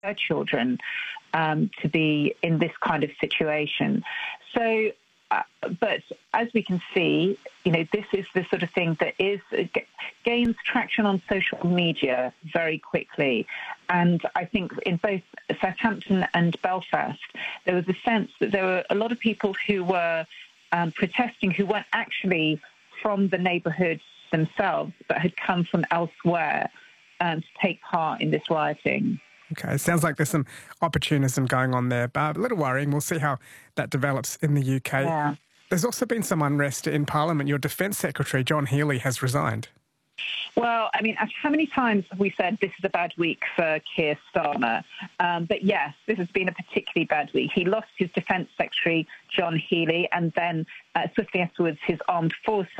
their children to be in this kind of situation. So, but as we can see, this is the sort of thing that gains traction on social media very quickly. And I think in both Southampton and Belfast, there was a sense that there were a lot of people who were protesting who weren't actually from the neighbourhoods themselves, but had come from elsewhere to take part in this rioting. Okay, it sounds like there's some opportunism going on there, but a little worrying. We'll see how that develops in the UK. Yeah. There's also been some unrest in Parliament. Your Defence Secretary, John Healey, has resigned. Well, I mean, how many times have we said this is a bad week for Keir Starmer? But yes, this has been a particularly bad week. He lost his Defence Secretary, John Healey, and then swiftly afterwards his Armed Forces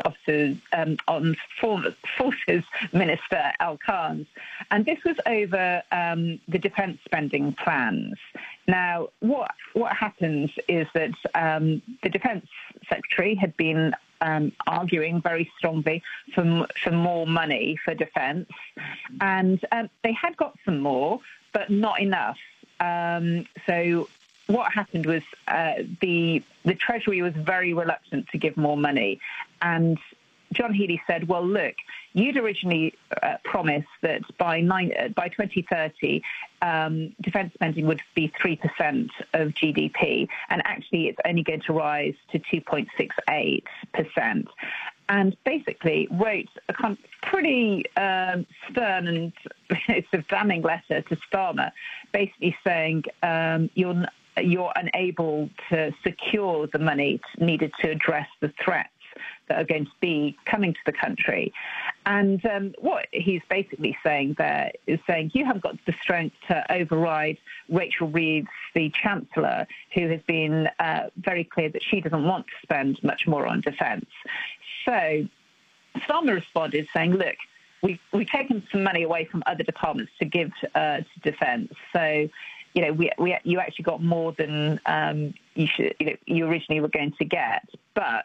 Minister, Al Khan. And this was over the defence spending plans. Now, what happens is that the Defence Secretary had been arguing very strongly for more money for defence, and they had got some more, but not enough. So what happened was the Treasury was very reluctant to give more money, and John Healey said, well, look, you'd originally promised that by 2030, defence spending would be 3% of GDP, and actually it's only going to rise to 2.68%. And basically wrote a kind of pretty stern and it's a damning letter to Starmer, basically saying you're unable to secure the money needed to address the threats that are going to be coming to the country. And what he's basically saying there is saying you haven't got the strength to override Rachel Reeves, the Chancellor, who has been very clear that she doesn't want to spend much more on defence. So Starmer responded saying, look, we've taken some money away from other departments to give to defence. So, you actually got more than you originally were going to get. But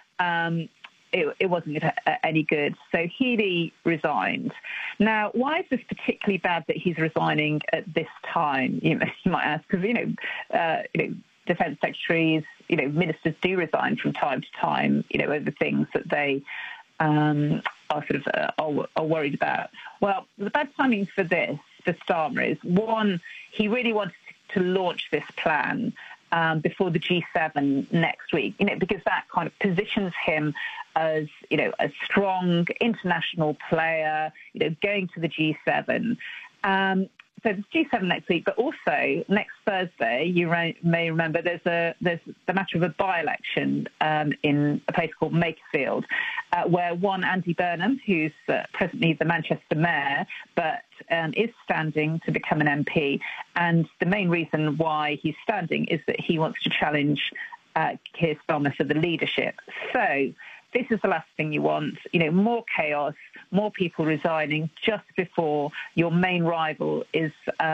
it wasn't any good. So Healey resigned. Now, why is this particularly bad that he's resigning at this time? You might ask, because defence secretaries, ministers do resign from time to time, over things that they are worried about. Well, the bad timing for Starmer is, one, he really wanted to launch this plan before the G7 next week, because that kind of positions him as, a strong international player, going to the G7. So there's G7 next week, but also next Thursday, you may remember, there's the matter of a by-election in a place called Makerfield, where one Andy Burnham, who's presently the Manchester mayor, but is standing to become an MP. And the main reason why he's standing is that he wants to challenge Keir Starmer for the leadership. So this is the last thing you want, more chaos, more people resigning just before your main rival is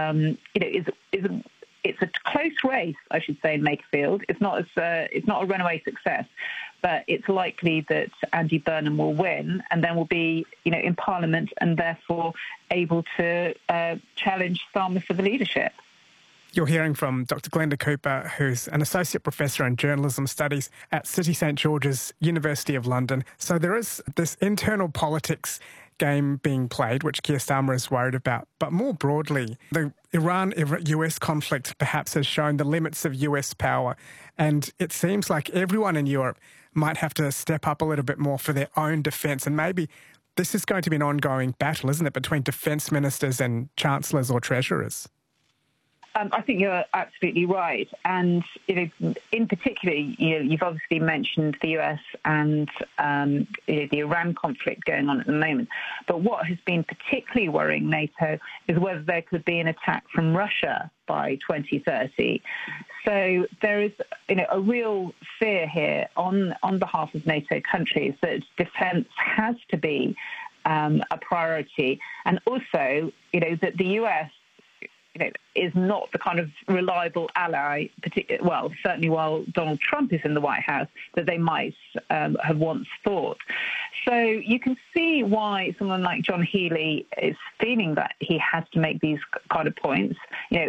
it's a close race, I should say, in Makerfield. It's not a runaway success, but it's likely that Andy Burnham will win and then will be, in Parliament and therefore able to challenge Starmer for the leadership. You're hearing from Dr. Glenda Cooper, who's an Associate Professor in Journalism Studies at City St George's, University of London. So there is this internal politics game being played, which Keir Starmer is worried about. But more broadly, the Iran-US conflict perhaps has shown the limits of US power. And it seems like everyone in Europe might have to step up a little bit more for their own defence. And maybe this is going to be an ongoing battle, isn't it, between defence ministers and chancellors or treasurers? I think you're absolutely right. And, in particular, you've obviously mentioned the US and the Iran conflict going on at the moment. But what has been particularly worrying NATO is whether there could be an attack from Russia by 2030. So there is, a real fear here on behalf of NATO countries that defence has to be a priority. And also, that the US is not the kind of reliable ally, certainly while Donald Trump is in the White House, that they might have once thought. So you can see why someone like John Healey is feeling that he has to make these kind of points.